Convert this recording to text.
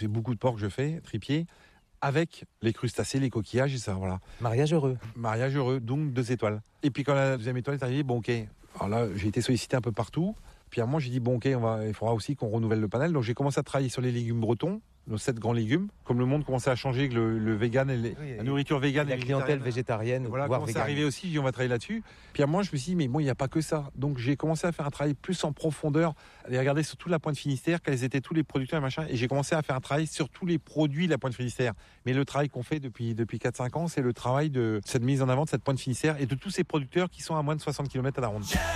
c'est beaucoup de porc que je fais, tripier, avec les crustacés, les coquillages et ça, voilà. Mariage heureux. Mariage heureux, donc 2 étoiles. Et puis quand la deuxième étoile est arrivée, bon ok. Alors là, j'ai été sollicité un peu partout. Puis à un moment, j'ai dit, bon ok, il faudra aussi qu'on renouvelle le panel. Donc j'ai commencé à travailler sur les légumes bretons, nos 7 grands légumes. Comme le monde commençait à changer, que le vegan, la nourriture végane, la clientèle végétarienne, voilà, voire commençait à végane. arriver aussi, j'ai dit, on va travailler là-dessus. Puis à un moment, je me suis dit, mais bon, il n'y a pas que ça. Donc j'ai commencé à faire un travail plus en profondeur, aller regarder sur toute la Pointe Finistère, quels étaient tous les producteurs et machin. Et j'ai commencé à faire un travail sur tous les produits de la Pointe Finistère. Mais le travail qu'on fait depuis 4-5 ans, c'est le travail de cette mise en avant de cette Pointe Finistère et de tous ces producteurs qui sont à moins de 60 km à la ronde.